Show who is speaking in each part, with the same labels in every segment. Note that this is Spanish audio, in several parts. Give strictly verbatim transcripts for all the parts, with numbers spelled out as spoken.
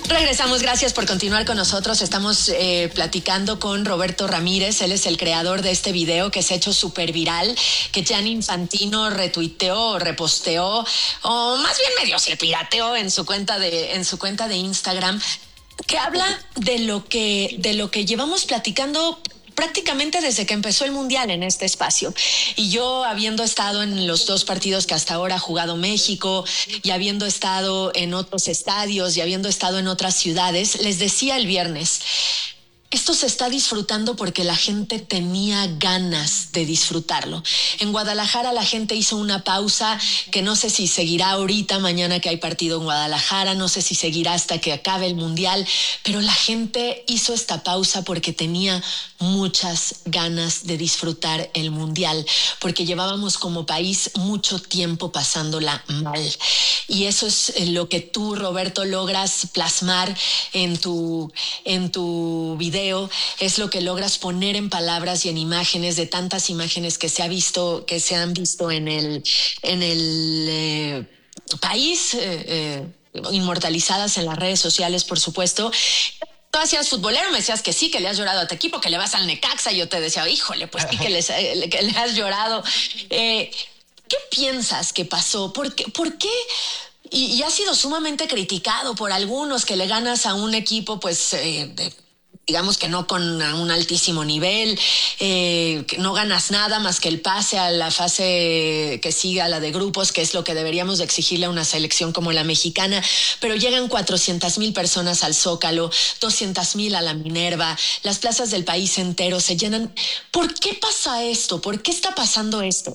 Speaker 1: Regresamos, gracias por continuar con nosotros. Estamos eh, platicando con Roberto Ramírez. Él es el creador de este video que se ha hecho súper viral, que Gianni Infantino retuiteó, reposteó, o más bien medio se pirateó en su cuenta de, en su cuenta de Instagram, que habla de lo que, de lo que llevamos platicando prácticamente desde que empezó el Mundial en este espacio. Y yo, habiendo estado en los dos partidos que hasta ahora ha jugado México, y habiendo estado en otros estadios, y habiendo estado en otras ciudades, les decía el viernes, esto se está disfrutando porque la gente tenía ganas de disfrutarlo. En Guadalajara la gente hizo una pausa que no sé si seguirá ahorita, mañana que hay partido en Guadalajara, no sé si seguirá hasta que acabe el Mundial, pero la gente hizo esta pausa porque tenía muchas ganas de disfrutar el Mundial, porque llevábamos como país mucho tiempo pasándola mal. Y eso es lo que tú, Roberto, logras plasmar en tu, en tu video. Es lo que logras poner en palabras y en imágenes, de tantas imágenes que se ha visto, que se han visto en el, en el eh, país, eh, eh, inmortalizadas en las redes sociales, por supuesto. Tú hacías futbolero, me decías que sí, que le has llorado a tu equipo, que le vas al Necaxa, y yo te decía, híjole, pues sí que, les, que le has llorado. Eh, ¿Qué piensas que pasó? ¿Por qué? ¿Por qué? Y, y ha sido sumamente criticado por algunos, que le ganas a un equipo, pues, eh, de, digamos que no con un altísimo nivel, eh, que no ganas nada más que el pase a la fase que sigue, a la de grupos, que es lo que deberíamos de exigirle a una selección como la mexicana, pero llegan cuatrocientas mil personas al Zócalo, doscientas mil a la Minerva, las plazas del país entero se llenan. ¿Por qué pasa esto? ¿Por qué está pasando esto?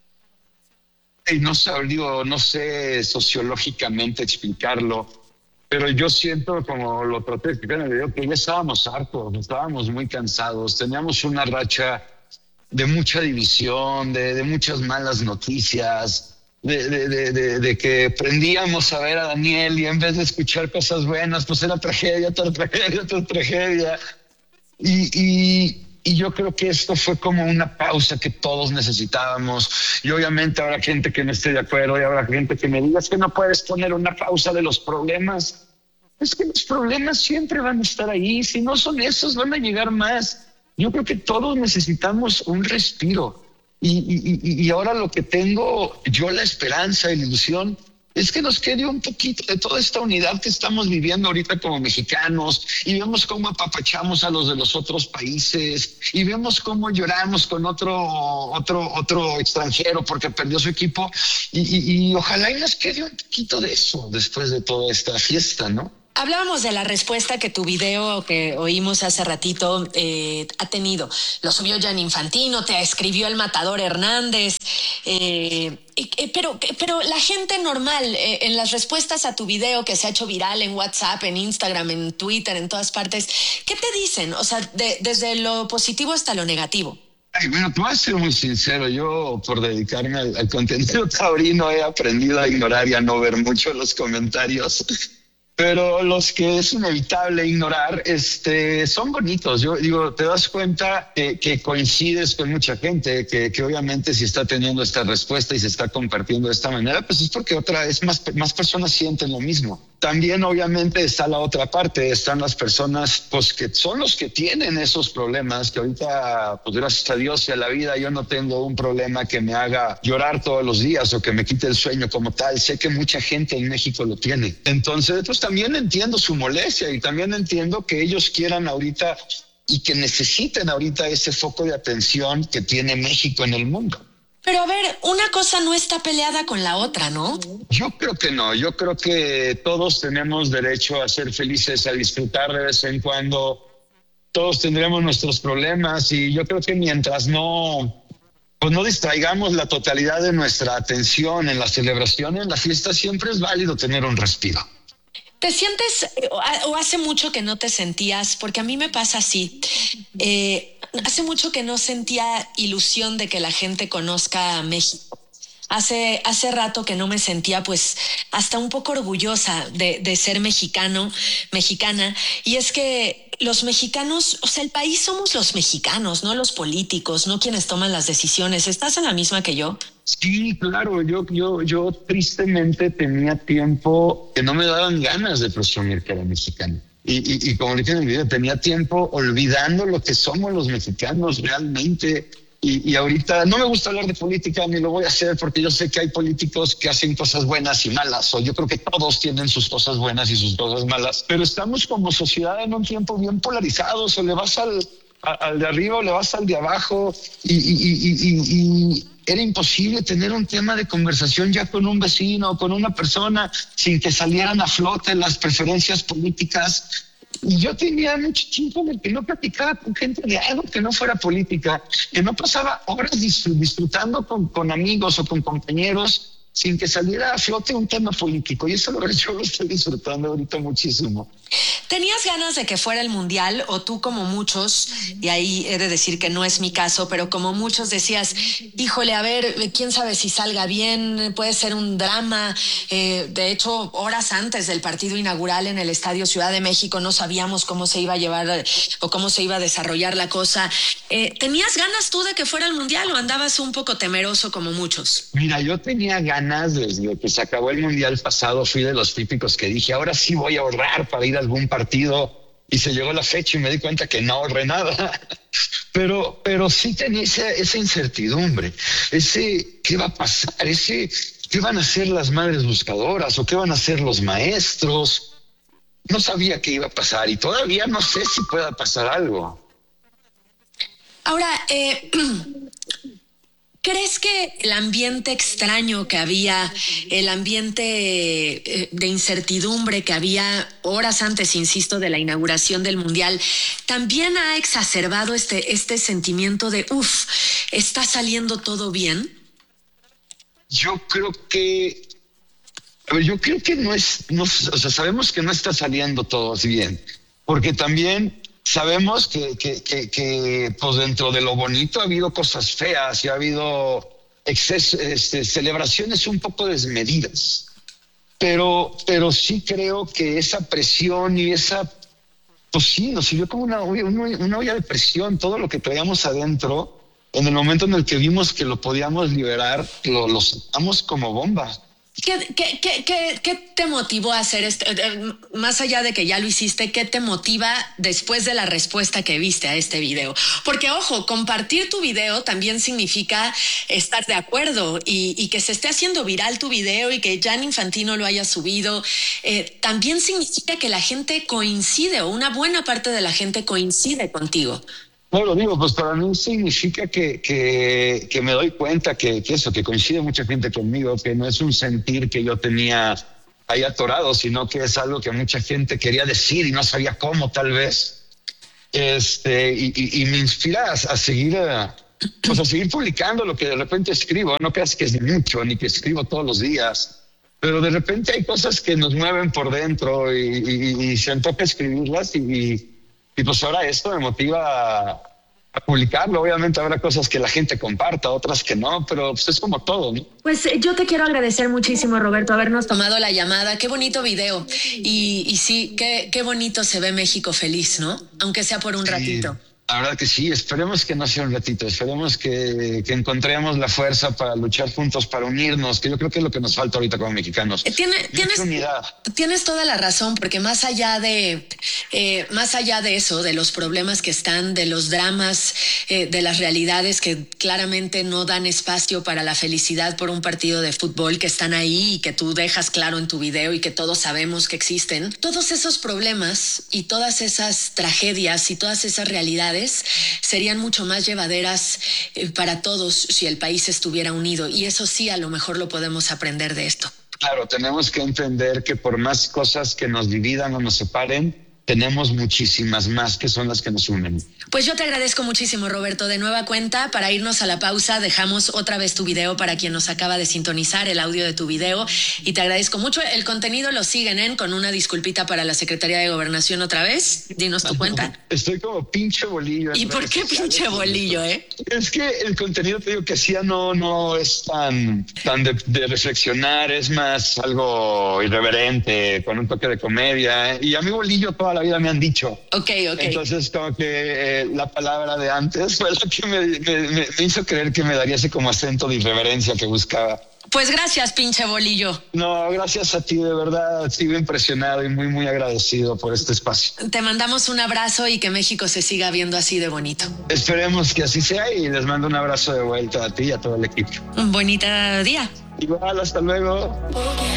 Speaker 2: No sé, digo, no sé sociológicamente explicarlo, pero yo siento, como lo traté de explicar en el video, que ya estábamos hartos, estábamos muy cansados, teníamos una racha de mucha división, de, de muchas malas noticias, de, de, de, de, de que prendíamos a ver a Daniel y en vez de escuchar cosas buenas, pues era tragedia, otra tragedia, otra tragedia. Y, y, y yo creo que esto fue como una pausa que todos necesitábamos. Y obviamente habrá gente que no esté de acuerdo, y habrá gente que me diga, es que no puedes poner una pausa de los problemas. Es que los problemas siempre van a estar ahí. Si no son esos, van a llegar más. Yo creo que todos necesitamos un respiro. Y, y, y ahora lo que tengo yo, la esperanza y la ilusión, es que nos quede un poquito de toda esta unidad que estamos viviendo ahorita como mexicanos, y vemos cómo apapachamos a los de los otros países, y vemos cómo lloramos con otro otro otro extranjero porque perdió su equipo, y, y, y ojalá y nos quede un poquito de eso después de toda esta fiesta, ¿no?
Speaker 1: Hablábamos de la respuesta que tu video que oímos hace ratito eh, ha tenido. Lo subió Gianni Infantino, te escribió el Matador Hernández, eh, eh, pero, pero la gente normal, eh, en las respuestas a tu video que se ha hecho viral en WhatsApp, en Instagram, en Twitter, en todas partes, ¿qué te dicen? O sea, de, desde lo positivo hasta lo negativo.
Speaker 2: Ay, bueno, te voy a ser muy sincero. Yo, por dedicarme al, al contenido taurino, he aprendido a ignorar y a no ver mucho los comentarios. Pero los que es inevitable ignorar, este, son bonitos. Yo digo, te das cuenta que, que coincides con mucha gente, que, que obviamente si está teniendo esta respuesta y se está compartiendo de esta manera, pues es porque otra vez más, más personas sienten lo mismo. También obviamente está la otra parte, están las personas pues que son los que tienen esos problemas, que ahorita, pues gracias a Dios y a la vida, yo no tengo un problema que me haga llorar todos los días o que me quite el sueño como tal. Sé que mucha gente en México lo tiene. Entonces, pues también entiendo su molestia y también entiendo que ellos quieran ahorita y que necesiten ahorita ese foco de atención que tiene México en el mundo.
Speaker 1: Pero a ver, una cosa no está peleada con la otra, ¿no?
Speaker 2: Yo creo que no. Yo creo que todos tenemos derecho a ser felices, a disfrutar de vez en cuando. Todos tendremos nuestros problemas y yo creo que mientras no, pues no distraigamos la totalidad de nuestra atención en la celebración, en la fiesta, siempre es válido tener un respiro.
Speaker 1: ¿Te sientes, o hace mucho que no te sentías, porque a mí me pasa así, eh, hace mucho que no sentía ilusión de que la gente conozca a México? Hace, hace rato que no me sentía pues hasta un poco orgullosa de, de ser mexicano, mexicana, y es que los mexicanos, o sea, el país somos los mexicanos, no los políticos, no quienes toman las decisiones. ¿Estás en la misma que yo?
Speaker 2: Sí, claro, yo, yo, yo tristemente tenía tiempo que no me daban ganas de presumir que era mexicano. Y, y, y como dije en el video, tenía tiempo olvidando lo que somos los mexicanos realmente. Y, y ahorita no me gusta hablar de política ni lo voy a hacer porque yo sé que hay políticos que hacen cosas buenas y malas, o yo creo que todos tienen sus cosas buenas y sus cosas malas, pero estamos como sociedad en un tiempo bien polarizados, o le vas al, a, al de arriba o le vas al de abajo, y, y, y, y, y era imposible tener un tema de conversación ya con un vecino o con una persona sin que salieran a flote las preferencias políticas. Y yo tenía mucho tiempo en el que no platicaba con gente de algo que no fuera política, que no pasaba horas disfrutando con, con amigos o con compañeros sin que saliera a flote un tema político. Y eso lo, yo lo estoy disfrutando ahorita muchísimo.
Speaker 1: ¿Tenías ganas de que fuera el Mundial o tú como muchos, y ahí he de decir que no es mi caso, pero como muchos decías, híjole, a ver, quién sabe si salga bien, puede ser un drama? Eh, de hecho, horas antes del partido inaugural en el Estadio Ciudad de México no sabíamos cómo se iba a llevar o cómo se iba a desarrollar la cosa. Eh, ¿Tenías ganas tú de que fuera el Mundial o andabas un poco temeroso como muchos?
Speaker 2: Mira, yo tenía ganas desde que se acabó el Mundial pasado, fui de los típicos que dije, ahora sí voy a ahorrar para ir a algún partido, y se llegó la fecha y me di cuenta que no ahorré nada. Pero, pero sí tenía esa, esa incertidumbre, ese qué va a pasar, ese qué van a hacer las madres buscadoras o qué van a hacer los maestros. No sabía qué iba a pasar y todavía no sé si pueda pasar algo.
Speaker 1: Ahora, eh... ¿crees que el ambiente extraño que había, el ambiente de incertidumbre que había horas antes, insisto, de la inauguración del Mundial, también ha exacerbado este, este sentimiento de, uff, ¿está saliendo todo bien?
Speaker 2: Yo creo que, a ver, yo creo que no es, no, o sea, sabemos que no está saliendo todo bien, porque también sabemos que, que, que, que pues dentro de lo bonito ha habido cosas feas y ha habido exceso, este, celebraciones un poco desmedidas. Pero, pero sí creo que esa presión y esa, pues sí, nos sirvió como una, una, una olla de presión, todo lo que traíamos adentro. En el momento en el que vimos que lo podíamos liberar, lo, lo sacamos como bomba.
Speaker 1: ¿Qué, qué, qué, qué, ¿Qué te motivó a hacer esto? Más allá de que ya lo hiciste, ¿qué te motiva después de la respuesta que viste a este video? Porque, ojo, compartir tu video también significa estar de acuerdo y, y que se esté haciendo viral tu video y que Gianni Infantino lo haya subido. Eh, también significa que la gente coincide o una buena parte de la gente coincide contigo.
Speaker 2: No lo digo, pues para mí significa que, que, que me doy cuenta que, que eso, que coincide mucha gente conmigo, que no es un sentir que yo tenía ahí atorado, sino que es algo que mucha gente quería decir y no sabía cómo, tal vez. Este, y, y, y me inspira a, a seguir, a, pues a seguir publicando lo que de repente escribo. No creas que es mucho, ni que escribo todos los días, pero de repente hay cosas que nos mueven por dentro y, y, y se toca escribirlas y, y pues ahora esto me motiva a, a publicarlo. Obviamente habrá cosas que la gente comparta, otras que no, pero pues es como todo, ¿no?
Speaker 1: Pues yo te quiero agradecer muchísimo, Roberto, habernos tomado la llamada. Qué bonito video. Y, y sí, qué, qué bonito se ve México feliz, ¿no? Aunque sea por un
Speaker 2: sí,
Speaker 1: ratito.
Speaker 2: La verdad que sí, esperemos que no sea un ratito, esperemos que, que encontremos la fuerza para luchar juntos, para unirnos, que yo creo que es lo que nos falta ahorita como mexicanos.
Speaker 1: Tiene, tienes, unidad. Tienes toda la razón, porque más allá de, eh, más allá de eso, de los problemas que están, de los dramas, eh, de las realidades que claramente no dan espacio para la felicidad por un partido de fútbol, que están ahí y que tú dejas claro en tu video y que todos sabemos que existen, todos esos problemas y todas esas tragedias y todas esas realidades serían mucho más llevaderas eh, para todos si el país estuviera unido, y eso sí, a lo mejor lo podemos aprender de esto.
Speaker 2: Claro, tenemos que entender que por más cosas que nos dividan o nos separen, tenemos muchísimas más que son las que nos unen.
Speaker 1: Pues yo te agradezco muchísimo, Roberto. De nueva cuenta, para irnos a la pausa, dejamos otra vez tu video para quien nos acaba de sintonizar, el audio de tu video, y te agradezco mucho. El contenido lo siguen en, con una disculpita para la Secretaría de Gobernación otra vez. Dinos tu cuenta.
Speaker 2: Estoy como pinche bolillo.
Speaker 1: ¿Y por qué pinche bolillo, eh?
Speaker 2: Es que el contenido, te digo, que hacía no, no es tan, tan de, de reflexionar, es más algo irreverente, con un toque de comedia, ¿eh? Y a mí bolillo toda toda la vida me han dicho.
Speaker 1: Ok, ok.
Speaker 2: Entonces, como que eh, la palabra de antes fue la que me, me, me, me hizo creer que me daría ese como acento de irreverencia que buscaba.
Speaker 1: Pues gracias, pinche bolillo.
Speaker 2: No, gracias a ti, de verdad. Sigo impresionado y muy, muy agradecido por este espacio.
Speaker 1: Te mandamos un abrazo y que México se siga viendo así de bonito.
Speaker 2: Esperemos que así sea y les mando un abrazo de vuelta a ti y a todo el equipo.
Speaker 1: Un bonito día.
Speaker 2: Igual, hasta luego.